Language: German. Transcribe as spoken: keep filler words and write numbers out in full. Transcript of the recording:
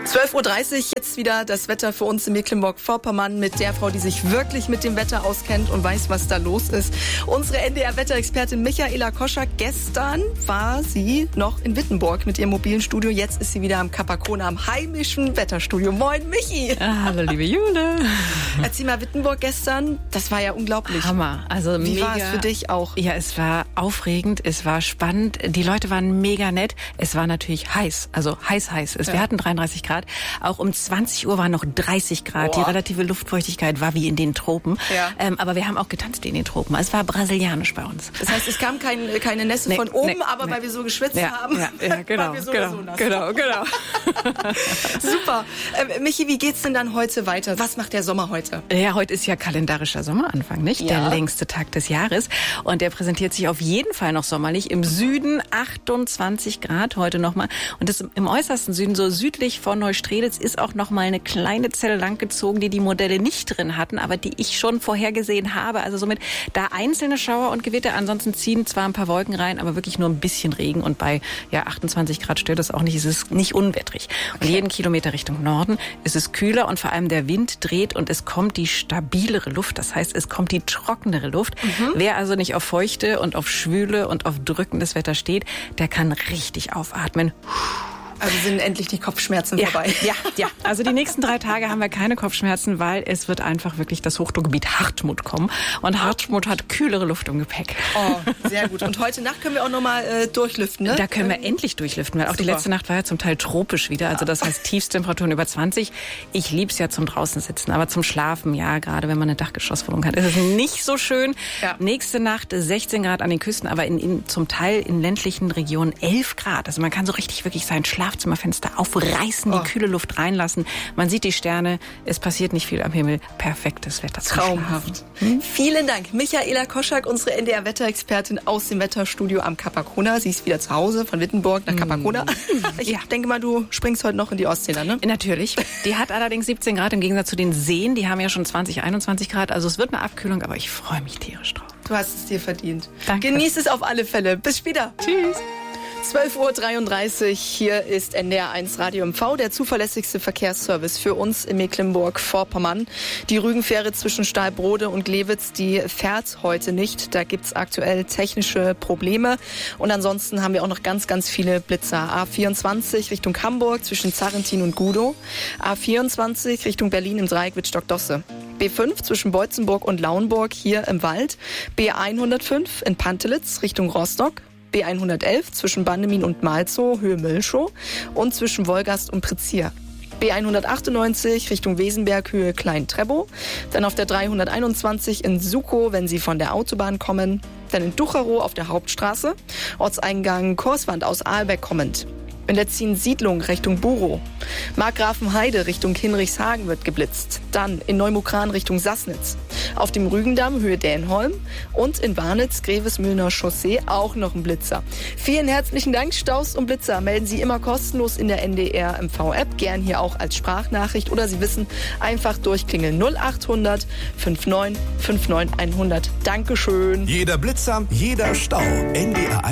zwölf Uhr dreißig, jetzt wieder das Wetter für uns in Mecklenburg-Vorpommern mit der Frau, die sich wirklich mit dem Wetter auskennt und weiß, was da los ist. Unsere N D R-Wetterexpertin Michaela Koschak. Gestern war sie noch in Wittenburg mit ihrem mobilen Studio. Jetzt ist sie wieder am Capacona, am heimischen Wetterstudio. Moin, Michi! Ah, hallo, liebe Jule. Erzähl mal, Wittenburg gestern, das war ja unglaublich. Hammer. Also Wie mega, war es für dich auch? Ja, es war aufregend, es war spannend. Die Leute waren mega nett. Es war natürlich heiß, also heiß, heiß. Es, ja. Wir hatten dreiunddreißig Grad. Auch um zwanzig Uhr waren noch dreißig Grad. Boah. Die relative Luftfeuchtigkeit war wie in den Tropen. Ja. Ähm, aber wir haben auch getanzt in den Tropen. Es war brasilianisch bei uns. Das heißt, es kam kein, keine Nässe nee, von oben, nee, aber nee. weil wir so geschwitzt ja, haben. Ja, ja genau, wir so genau, so genau, genau. Super. Ähm, Michi, wie geht's denn dann heute weiter? Was macht der Sommer heute? Ja, heute ist ja kalendarischer Sommeranfang, nicht? Ja. Der längste Tag des Jahres. Und der präsentiert sich auf jeden Fall noch sommerlich. Im Süden achtundzwanzig Grad heute nochmal. Und das im äußersten Süden, so südlich von Neustrelitz, ist auch nochmal eine kleine Zelle langgezogen, die die Modelle nicht drin hatten, aber die ich schon vorhergesehen habe. Also somit da einzelne Schauer und Gewitter. Ansonsten ziehen zwar ein paar Wolken rein, aber wirklich nur ein bisschen Regen. Und bei ja, achtundzwanzig Grad stört das auch nicht. Es ist nicht unwettrig. Und okay. jeden Kilometer Richtung Norden ist es kühler und vor allem der Wind dreht und es kommt die stabilere Luft. Das heißt, es kommt die trockenere Luft. Mhm. Wer also nicht auf feuchte und auf schwüle und auf drückendes Wetter steht, der kann richtig aufatmen. Also sind endlich die Kopfschmerzen ja, vorbei. Ja, ja. Also die nächsten drei Tage haben wir keine Kopfschmerzen, weil es wird einfach wirklich das Hochdruckgebiet Hartmut kommen. Und Hartmut hat kühlere Luft im Gepäck. Oh, sehr gut. Und heute Nacht können wir auch nochmal äh, durchlüften, ne? Da können wir endlich durchlüften, weil auch Super. Die letzte Nacht war ja zum Teil tropisch wieder. Also das heißt Tiefstemperaturen über zwanzig. Ich lieb's ja zum draußen sitzen, aber zum Schlafen, ja, gerade wenn man eine Dachgeschosswohnung hat, ist es nicht so schön. Ja. Nächste Nacht sechzehn Grad an den Küsten, aber in, in, zum Teil in ländlichen Regionen elf Grad. Also man kann so richtig wirklich seinen Schlaf Schlafzimmerfenster aufreißen, die oh. kühle Luft reinlassen. Man sieht die Sterne, es passiert nicht viel am Himmel. Perfektes Wetter zum Traumhaft. Hm? Vielen Dank. Michaela Koschak, unsere N D R-Wetterexpertin aus dem Wetterstudio am Capacona. Sie ist wieder zu Hause, von Wittenburg nach Capacona. Mm. Ich ja. denke mal, du springst heute noch in die Ostsee, ne? Natürlich. Die hat allerdings siebzehn Grad im Gegensatz zu den Seen. Die haben ja schon zwanzig, einundzwanzig Grad. Also es wird eine Abkühlung, aber ich freue mich tierisch drauf. Du hast es dir verdient. Danke. Genieß es auf alle Fälle. Bis später. Tschüss. zwölf Uhr dreiunddreißig, hier ist N D R eins Radio M V, der zuverlässigste Verkehrsservice für uns in Mecklenburg-Vorpommern. Die Rügenfähre zwischen Stahlbrode und Glewitz, die fährt heute nicht. Da gibt's aktuell technische Probleme. Und ansonsten haben wir auch noch ganz, ganz viele Blitzer. A vierundzwanzig Richtung Hamburg zwischen Zarrentin und Gudow. A vierundzwanzig Richtung Berlin im Dreieck Wittstock-Dosse. B fünf zwischen Beutzenburg und Lauenburg hier im Wald. B hundertfünf in Pantelitz Richtung Rostock. B hundertelf zwischen Bandemin und Malzow, Höhe Milchow und zwischen Wolgast und Prizier. B hundertachtundneunzig Richtung Wesenberg, Höhe Klein-Trebow. Dann auf der dreihunderteinundzwanzig in Sukow, wenn Sie von der Autobahn kommen. Dann in Ducherow auf der Hauptstraße. Ortseingang Korswand aus Aalbeck kommend. In der Ziehen-Siedlung Richtung Burow. Markgrafenheide Richtung Hinrichshagen wird geblitzt. Dann in Neumukran Richtung Sassnitz. Auf dem Rügendamm Höhe Dänholm. Und in Warnitz Grevesmühlner Chaussee auch noch ein Blitzer. Vielen herzlichen Dank. Staus und Blitzer melden Sie immer kostenlos in der N D R M V-App. Gern hier auch als Sprachnachricht. Oder Sie wissen, einfach durchklingeln. null achthundert neunundfünfzig neunundfünfzig hundert. Dankeschön. Jeder Blitzer, jeder Stau. N D R